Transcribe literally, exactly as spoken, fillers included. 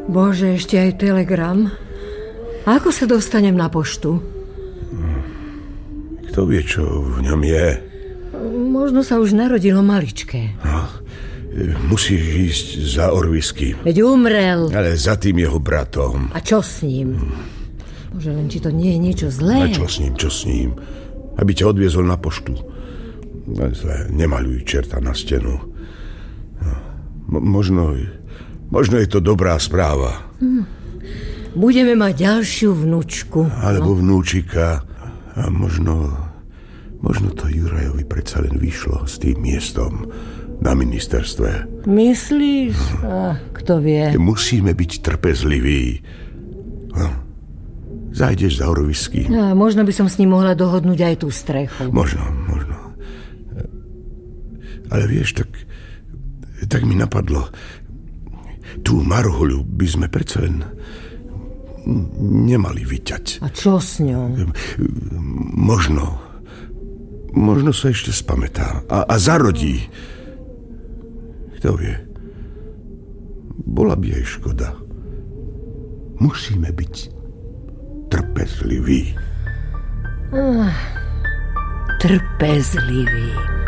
Bože, ešte aj telegram. A ako sa dostanem na poštu? Kto vie, čo v ňom je? Možno sa už narodilo maličké. No, musíš ísť za Orvisky. Veď umrel. Ale za tým jeho bratom. A čo s ním? Bože, len či to nie je niečo zlé. A čo s ním, čo s ním? Aby ťa odviezol na poštu. Zle, nemaľuj čerta na stenu. Mo- možno, možno je to dobrá správa. Hm. Budeme mať ďalšiu vnúčku. Alebo no. vnúčika. A možno, možno to Jurajovi predsa len vyšlo s tým miestom na ministerstve. Myslíš? Ah, kto vie? Musíme byť trpezliví. No. Zajdeš za Orvisky. No, možno by som s ním mohla dohodnúť aj tú strechu. Možno, možno. Ale vieš, tak, tak mi napadlo. Tú Marhuľu by sme predsa len nemali vyťať. A čo s ňou? Možno. Možno sa ešte spamätá. A, a zarodí. Kto vie? Bola by jej škoda. Musíme byť trpezliví. Ah, trpezliví.